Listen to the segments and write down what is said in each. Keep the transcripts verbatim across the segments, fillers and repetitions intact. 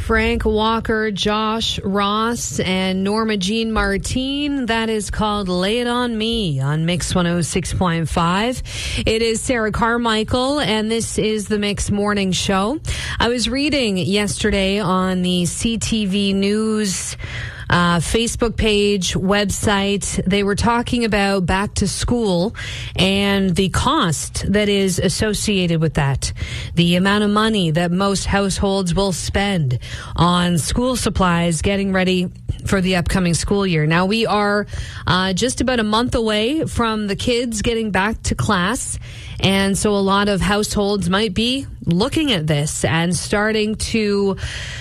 Frank Walker, Josh Ross, and Norma Jean Martin. That is called Lay It On Me on Mix one oh six point five. It is Sarah Carmichael, and this is the Mix Morning Show. I was reading yesterday on the C T V News Uh, Facebook page, website. They were talking about back to school and the cost that is associated with that. The amount of money that most households will spend on school supplies getting ready for the upcoming school year. Now, we are uh, just about a month away from the kids getting back to class. And so a lot of households might be looking at this and starting to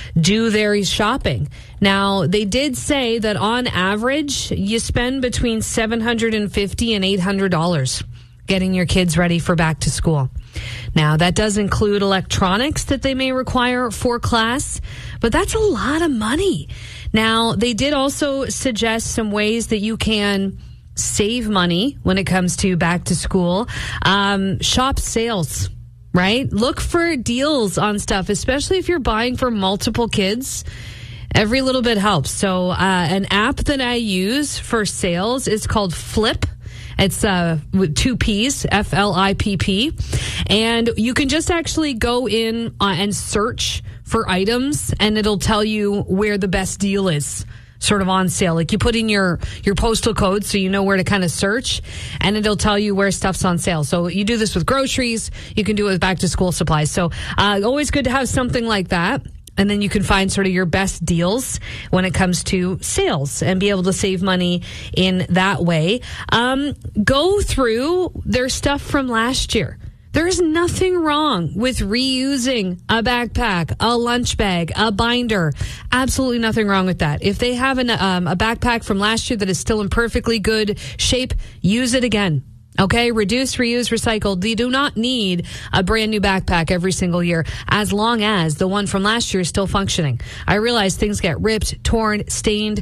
do their shopping. Now, they did say that on average, you spend between seven hundred fifty dollars and eight hundred dollars getting your kids ready for back to school. Now, that does include electronics that they may require for class, but that's a lot of money. Now, they did also suggest some ways that you can save money when it comes to back to school. Um, shop sales, right? Look for deals on stuff, especially if you're buying for multiple kids. Every little bit helps. So uh, an app that I use for sales is called Flip. It's uh, with two P's, F L I P P. And you can just actually go in uh, and search for items, and it'll tell you where the best deal is sort of on sale. Like, you put in your, your postal code so you know where to kind of search, and it'll tell you where stuff's on sale. So you do this with groceries. You can do it with back to school supplies. So uh, always good to have something like that. And then you can find sort of your best deals when it comes to sales and be able to save money in that way. Um, go through their stuff from last year. There's nothing wrong with reusing a backpack, a lunch bag, a binder. Absolutely nothing wrong with that. If they have an, um, a backpack from last year that is still in perfectly good shape, use it again. Okay, reduce, reuse, recycle. You do not need a brand new backpack every single year, as long as the one from last year is still functioning. I realize things get ripped, torn, stained,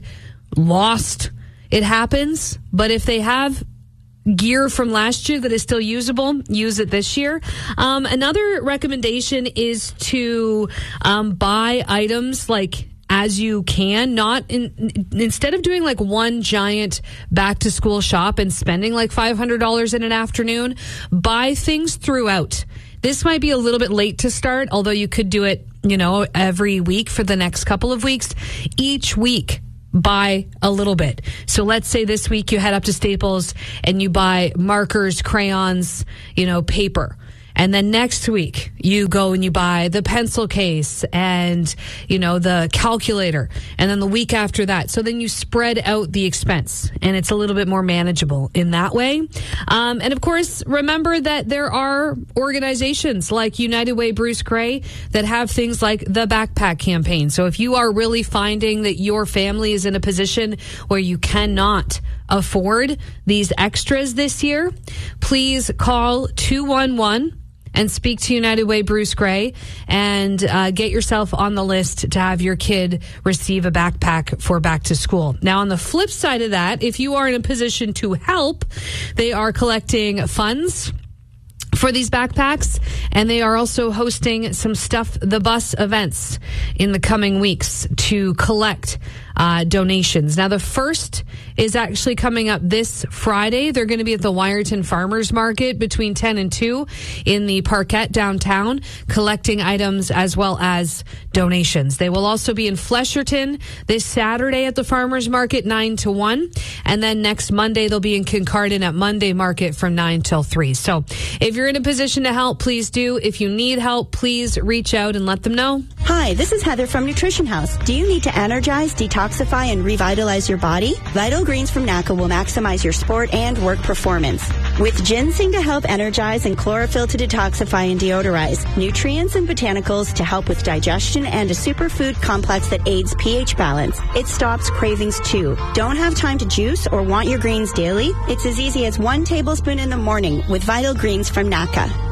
lost. It happens, but if they have gear from last year that is still usable, use it this year. Um, another recommendation is to um, buy items like as you can, not in, instead of doing like one giant back to school shop and spending like five hundred dollars in an afternoon, buy things throughout. This might be a little bit late to start, although you could do it, you know, every week for the next couple of weeks. Each week, buy a little bit. So let's say this week you head up to Staples and you buy markers, crayons, you know, paper. And then next week, you go and you buy the pencil case and, you know, the calculator. And then the week after that. So then you spread out the expense, and it's a little bit more manageable in that way. Um, and of course, remember that there are organizations like United Way Bruce Gray that have things like the backpack campaign. So if you are really finding that your family is in a position where you cannot afford these extras this year, please call two one one and speak to United Way Bruce Gray and uh, get yourself on the list to have your kid receive a backpack for back to school. Now, on the flip side of that, if you are in a position to help, they are collecting funds for these backpacks, and they are also hosting some Stuff the Bus events in the coming weeks to collect uh, donations. Now, the first is actually coming up this Friday. They're going to be at the Wyerton Farmers Market between ten and two in the Parkette downtown, collecting items as well as donations. They will also be in Flesherton this Saturday at the Farmers Market nine to one, and then next Monday they'll be in Kincardine at Monday Market from nine till three. So if you're in a position to help, please do. If you need help, please reach out and let them know. Hi, this is Heather from Nutrition House. Do you need to energize, detoxify, and revitalize your body? Vital Greens from N A C A will maximize your sport and work performance. With ginseng to help energize and chlorophyll to detoxify and deodorize, nutrients and botanicals to help with digestion, and a superfood complex that aids pH balance, it stops cravings too. Don't have time to juice or want your greens daily? It's as easy as one tablespoon in the morning with Vital Greens from N A C A.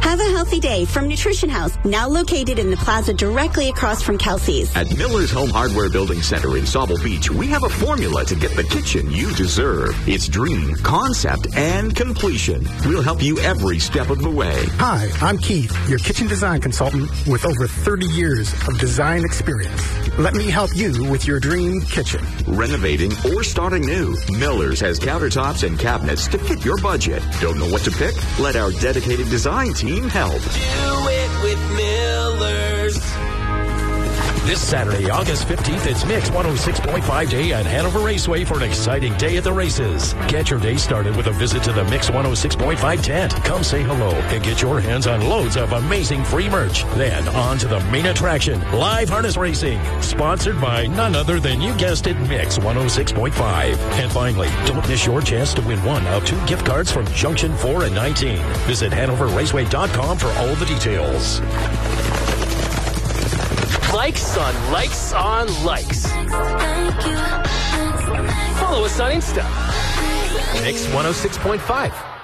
Have a healthy day from Nutrition House, now located in the plaza directly across from Kelsey's. At Miller's Home Hardware Building Center in Sauble Beach, we have a formula to get the kitchen you deserve. It's dream, concept, and completion. We'll help you every step of the way. Hi, I'm Keith, your kitchen design consultant with over thirty years of design experience. Let me help you with your dream kitchen. Renovating or starting new, Miller's has countertops and cabinets to fit your budget. Don't know what to pick? Let our dedicated design team help. Do it with Miller's. This Saturday, August fifteenth, it's Mix one oh six point five Day at Hanover Raceway for an exciting day at the races. Get your day started with a visit to the Mix one oh six point five tent. Come say hello and get your hands on loads of amazing free merch. Then on to the main attraction, live harness racing, sponsored by none other than, you guessed it, Mix one oh six point five. And finally, don't miss your chance to win one of two gift cards from Junction four and nineteen. Visit Hanover Raceway dot com for all the details. Likes on likes on likes. Follow us on Insta. Mix one oh six point five.